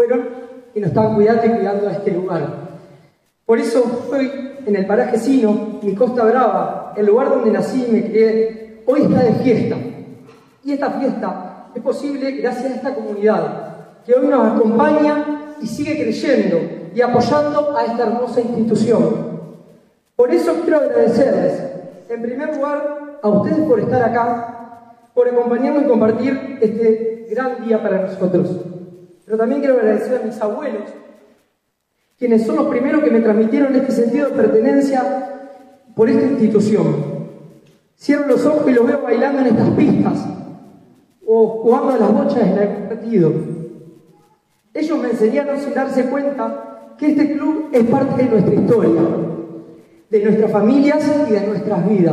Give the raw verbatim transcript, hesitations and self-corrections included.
fueron y nos están cuidando y cuidando a este lugar. Por eso hoy, en el paraje Sino, mi Costa Brava, el lugar donde nací y me crié, hoy está de fiesta. Y esta fiesta es posible gracias a esta comunidad, que hoy nos acompaña y sigue creyendo y apoyando a esta hermosa institución. Por eso quiero agradecerles, en primer lugar, a ustedes por estar acá, por acompañarnos y compartir este gran día para nosotros. Pero también quiero agradecer a mis abuelos, quienes son los primeros que me transmitieron este sentido de pertenencia por esta institución. Cierro los ojos y los veo bailando en estas pistas o jugando a las bochas en algún partido. Ellos me enseñaron sin darse cuenta que este club es parte de nuestra historia, de nuestras familias y de nuestras vidas.